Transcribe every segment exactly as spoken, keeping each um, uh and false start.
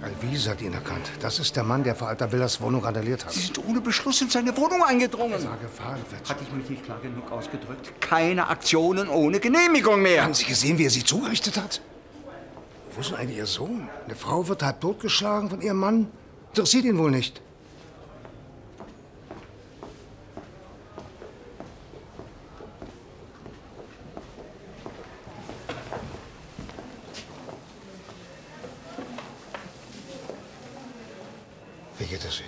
Alvise hat ihn erkannt. Das ist der Mann, der vor Altavillas Wohnung randaliert hat. Sie sind ohne Beschluss in seine Wohnung eingedrungen. Das war gefahrenfetzt. Hatte ich mich nicht klar genug ausgedrückt? Keine Aktionen ohne Genehmigung mehr. Haben Sie gesehen, wie er sie zugerichtet hat? Wo ist denn eigentlich Ihr Sohn? Eine Frau wird halb totgeschlagen von ihrem Mann. Interessiert ihn wohl nicht. Wie geht es Ihnen?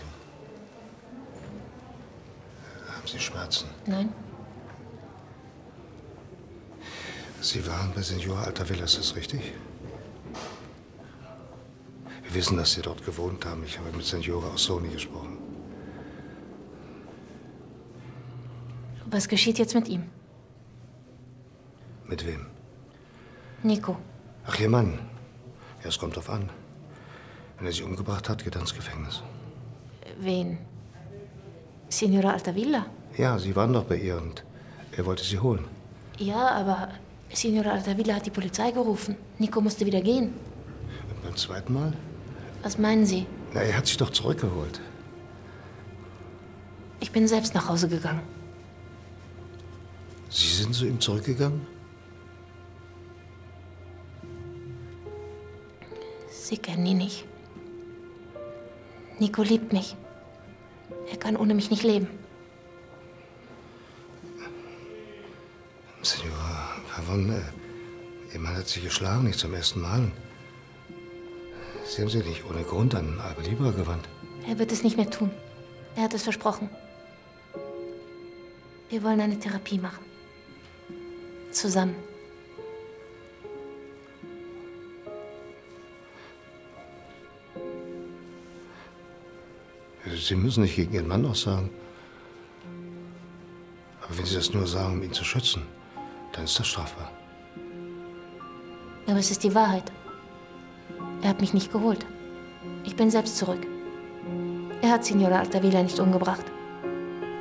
Haben Sie Schmerzen? Nein. Sie waren bei Senora Altavillas, ist das richtig? Wir wissen, dass Sie dort gewohnt haben. Ich habe mit Senora Ossoni gesprochen. Was geschieht jetzt mit ihm? Mit wem? Nico. Ach, Ihr Mann. Ja, es kommt drauf an. Wenn er sie umgebracht hat, geht er ins Gefängnis. Wen? Signora Altavilla? Ja, Sie waren doch bei ihr und er wollte Sie holen. Ja, aber Signora Altavilla hat die Polizei gerufen. Nico musste wieder gehen. Und beim zweiten Mal? Was meinen Sie? Na, er hat sich doch zurückgeholt. Ich bin selbst nach Hause gegangen. Sie sind zu ihm zurückgegangen? Sie kennen ihn nicht. Nico liebt mich. Er kann ohne mich nicht leben. Senora Pavone, Ihr Mann hat Sie geschlagen, nicht zum ersten Mal. Sie haben sich nicht ohne Grund an Alba Libra gewandt. Er wird es nicht mehr tun. Er hat es versprochen. Wir wollen eine Therapie machen. Zusammen. Sie müssen nicht gegen Ihren Mann aussagen. Aber wenn Sie das nur sagen, um ihn zu schützen, dann ist das strafbar. Aber es ist die Wahrheit. Er hat mich nicht geholt. Ich bin selbst zurück. Er hat Signora Altavilla nicht umgebracht.